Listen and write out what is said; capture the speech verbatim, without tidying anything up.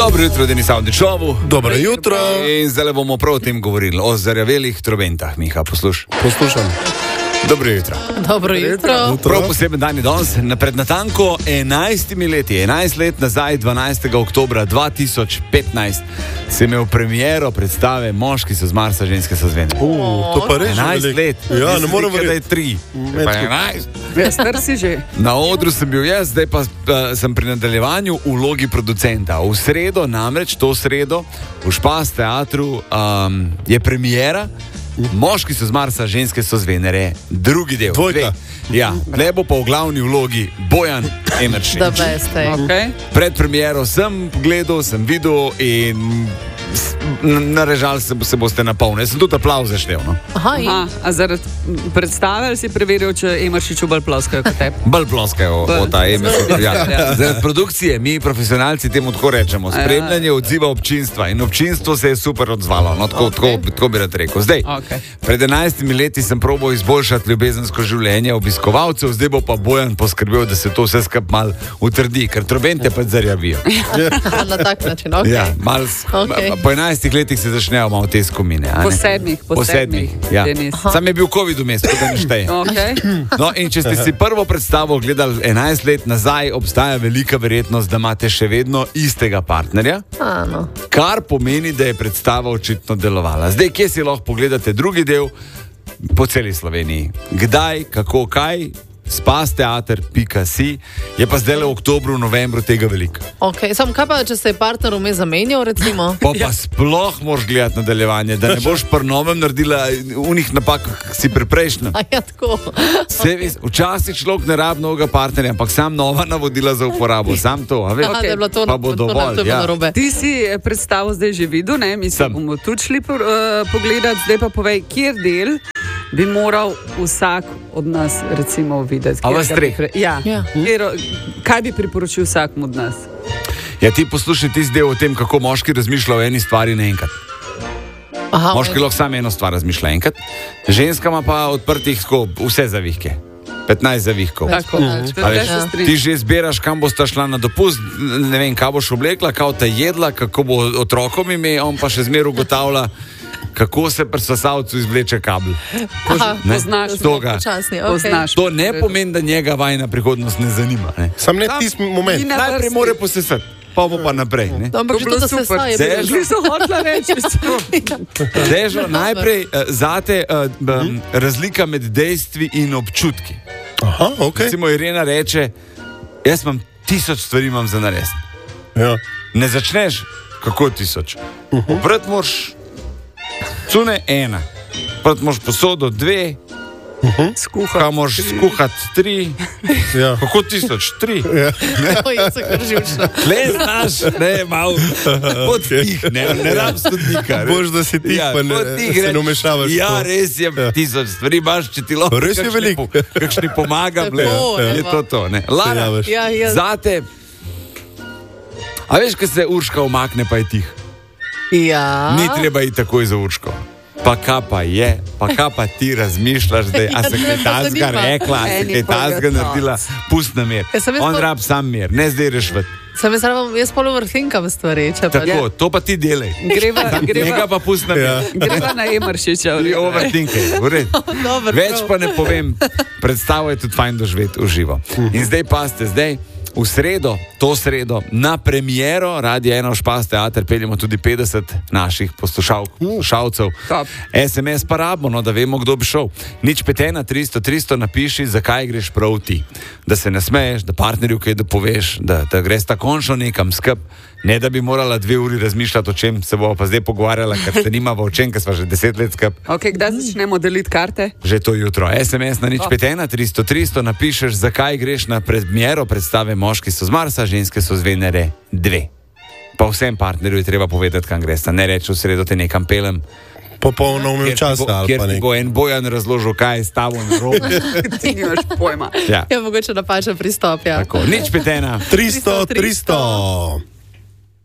Dobro jutro, Denis Avdičovu. Dobro jutro. In zdaj bomo prav o tem govorili, o zarjavelih trobentah. Miha, posluš. Poslušam. Dobro jutro. Dobro jutro. Prav poseben dan je danes, pred natanko enajstimi leti, enajst let nazaj, dvanajstega oktobra dva tisoč petnajst, se je imel premiero predstave Moški so z Marsa, ženske so z Venere. Uh, to pa res enajst let. Ja, ne morem verjeti, da je verjeti. tri. Pa enajst. Ja, star si že. Na odru sem bil jaz, zdaj pa uh, sem pri nadaljevanju v vlogi producenta. V sredo, namreč to sredo, v Špas teatru um, je premiera Moški so z Marsa, ženske so z Venere, drugi del. Dvojka. Ja, ne bo pa v glavni vlogi Bojan Emeršič. Da veste. Okay. Pred premiero sem gledal, sem videl in s- n- narežali se, bo- se boste napolnili. Jaz sem tudi aplavze štev. No? Aha, in Aha, a zaradi predstave ali si preveril, če Emeršiču bolj ploskajo kot tebi? Bolj ploskajo Bolj. od ta Emeršič. Ja. Ja. Zaradi produkcije, mi profesionalci temu tako rečemo, spremljanje odziva občinstva in občinstvo se je super odzvalo. No, tako, Okay. tako, tako bi rad rekel. Zdaj, Okay. pred enajstimi leti sem probal izboljšati ljubezensko življenje obiskovalcev, zdaj bo pa Bojan poskrbel, da se to vse skupaj malo utrdi, ker trobente pa zarjavijo. na tak način, ok. Ja, mal, s- Okej. po enajstih letih se začnejo malo te skomine. a Po ne? sedmih, po, Po sedmih, ja. Denis. Sam je bil COVID vmes, tako da ne šteje. Okay. No, in če ste si prvo predstavo gledali enajst let nazaj, obstaja velika verjetnost, da imate še vedno istega partnerja, A, no. kar pomeni, da je predstava očitno delovala. Zdaj, kje si lahko pogledate drugi del? Po celi Sloveniji. Kdaj, kako, kaj? spasteater pika si, je pa zdaj le v oktobru, novembru tega veliko. Ok, sam kaj pa, če se je partner vmes zamenjal, recimo? Pa pa sploh moraš gledati nadaljevanje, da ne boš pri novem naredila unih napak, ki si preprejšnja. A ja, tako. Se ves, včasih človek ne rabi novega partnerja, ampak sam nova navodila za uporabo, sam to, a veš? Aha, da je bilo to, Pa bo to, dovolj, to je bilo ja. narobe. Ti si predstavo zdaj že videl, ne? Mi se Sem. bomo tudi šli po, uh, pogledati. Zdaj pa povej, kjer del bi moral vsak od nas recimo videti. A Kjer vas ga treh? bi pre- Ja. Ja. Kjer, kaj bi priporočil vsakmu od nas? Ja, ti poslušaj tisti del o tem, kako moški razmišlja o eni stvari naenkrat. Aha, Moški lahko samo eno stvar razmišlja enkrat, ženska ima pa odprtih tako vse zavihke. petnajst zavihkov. Tako, Mhm. če A veš, se strinjam. ti že zbiraš, kam boš šla na dopust, ne vem, kaj boš oblekla, kako te jedla, kako bo otrokom ime, on pa še zmeraj ugotavlja, kako se pri sesalcu izvleče kabel. Aha, Ne, poznaš toga. počasni, ok. Poznaš. To ne pomeni, da njega vajna prihodnost ne zanima. Ne. Sam ne Tam- tisti moment. in na Najprej vrsti. mora posesati, pa bo pa naprej. Ne. Ampak To že bilo to, da se super. saje. Zdaj je bilo že- Niso hotla reči. Dežo, najprej uh, zate uh, um, razlika med dejstvi in občutki. Aha, ok. Recimo Irena reče, jaz imam tisoč stvari imam za narediti. Ja. Ne začneš, kako tisoč. Obrat moraš, cune ena, obrat moraš posodo dve, Skuha. kaj moraš skuhati tri, Ja. kako tisoč, tri. Oj, jaz sem kar živčna. Le znaš, ne, malo, pod tih, ne, ne rab sodnika. Bož, da si tih, pa ne- pod tih se reč, ne vmešavaš v Ja, to. res je, tisoč stvari imaš, če ti lahko. Res je kakšni veliko. po- Kakšni pomaga, ble, Tako, je evo. to to, ne. Lara, javiš. Ja, ja. zate, a veš, ko se Urška umakne, pa je tih. Ja. Ni treba iti takoj za Urško. Pa kaj pa je, pa kaj pa ti razmišljaš, da je, a se Ja, kaj me pa tazga zanima. rekla, a se Eni kaj tazga pogledalci. naredila, pust na mir. Ja, sem jaz On pa- rab sam mir, ne zdaj rešvet. Sem jaz rabim, jaz polo vrtinkam stvari, če pa. Tako, to pa ti delaj. Greva, Njega greva, pa pust na mir. Ja. greva na Emeršiča. Ti overthinke, v redu. Dobro, Več prav. pa ne povem, predstavo je tudi fajn doživeti v živo. In zdaj pa ste zdaj. V sredo, to sredo, na premiero Radia ena v Špas teater peljemo tudi petdeset naših poslušalcev. Top. es em es pa rabimo, no, da vemo, kdo bi šel. Nič pet ena tristo tristo napiši, zakaj greš prav ti. Da se ne smeješ, da partnerju kaj da poveš, da, da greš ta končno nekam skup. Ne da bi morala dve uri razmišljati, o čem se bo pa zdaj pogovarjala, ker se nimava o čem, ker sva že deset let skup. Okay, kdaj začnemo deliti karte? Že to jutro. es em es na nič pet ena tristo tristo napišeš, zakaj greš na premiero predstave Moški so z Marsa, ženske so z Venere dve. Pa vsem partnerju je treba povedati, kam greš. Ne reči, v sredo te nekam pelem, Popolno umil kjer ti časa bo, ali kjer pa ti nekaj. bo en Bojan razložil, kaj je s tabo narobe. Ti nimaš pojma. Ja. Ja, mogoče napačen pristop, ja. Tako, nič pet ena. tristo, tristo.